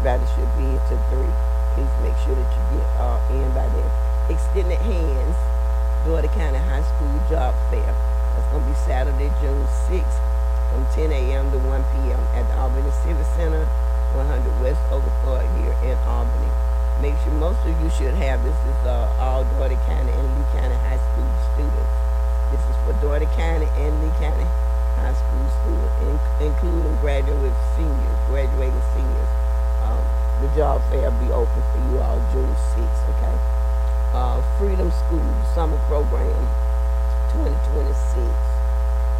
everybody should be here till 3. Please make sure that you get in by then. Extended Hands, Dougherty County High School Job Fair. That's going to be Saturday, June 6th from 10 a.m. to 1 p.m. at the Albany Civic Center, 100 West Oglethorpe here in Albany. Make sure most of you should have this. Is all Dougherty County and Lee County High School students. This is for Dougherty County and Lee County High School students, including graduating seniors. The job fair will be open for you all June 6th, okay? Freedom School Summer Program 2026.